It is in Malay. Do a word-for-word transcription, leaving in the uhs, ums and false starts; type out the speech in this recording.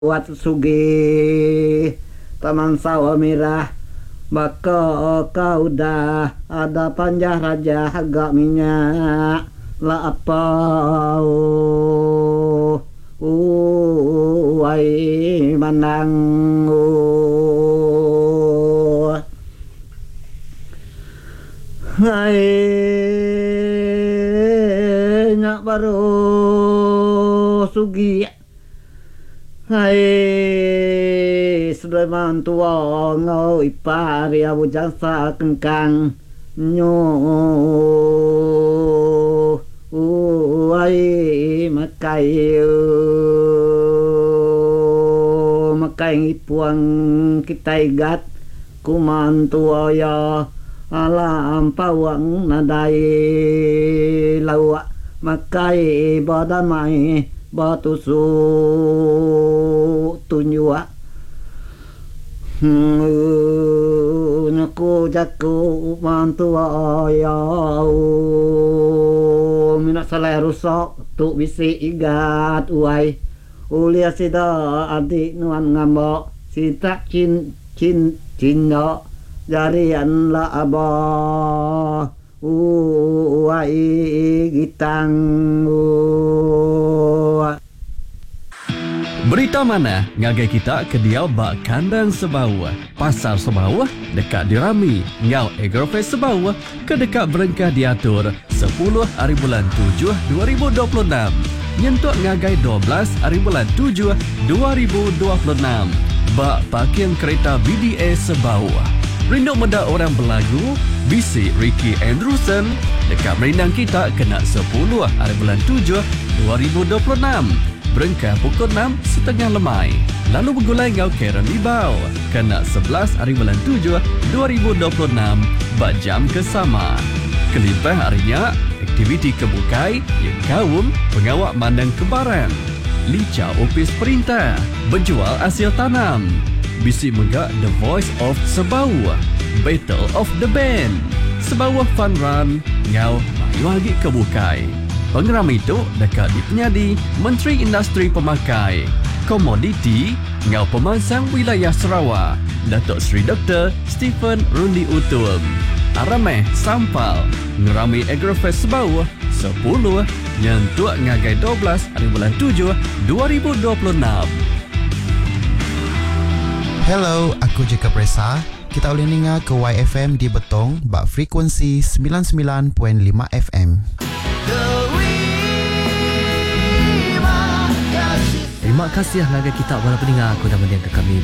Wat sugi taman sawah merah baka kau dah ada panjah raja harga minyak la apa oh, oh ai manang oh hai nyak baru sugi hai Sulaiman tua ngau ipari abu jangsa kengkang nyo uai makai makai ngipuang kita igat kuman tua ya alam pawang nadai lawa makai badamai batu su tunjua hmm naku jaku mantu ayau mina salah rusak tu bisi igat uai ulia sida adik nuan ngambok sita cin cin cinno jarian la abah uai gitang Berita mana ngagai kita ke dia bak kandang Sebawah, pasar Sebawah dekat dirami, ngau Agrofest Sebawah ke dekat berengkah diatur sepuluh hari bulan tujuh dua ribu dua puluh enam nyentuk ngagai dua belas hari bulan tujuh dua ribu dua puluh enam bak parking kereta B D A Sebawah. Rindu meda orang berlagu, bisi Ricky Andrewson dekat merindang kita kena sepuluh hari bulan tujuh dua ribu dua puluh enam berengkah pukul enam setengah lemai. Lalu bergulai ngau Karen Libau kena sebelas hari bulan tujuh dua ribu dua puluh enam bak jam kesama. Kelimpah harinya aktiviti kebukai yang kaum pengawak mandang kebaran, lica opis perintah, berjual hasil tanam, bisi megak The Voice of Sebawah, Battle of the Band, Sebawah Fun Run, ngau mayu lagi kebukai. Pengeram itu dekat dipenyadi Menteri Industri Pemakai, Komoditi, ngau pemansang wilayah Sarawak, Datuk Seri Doktor Stephen Rundi Utum. Arameh Sampal, ngerami Agrofest Sebawah sepuluh nyentuk ngagai dua belas hari bulan tujuh dua ribu dua puluh enam. Hello, aku Jacob Resa. Kita boleh dengar ke Y F M di Betong bak frekuensi sembilan puluh sembilan perpuluhan lima F M. Terima kasih ngagai kita para pendengar aku dan mendengar kami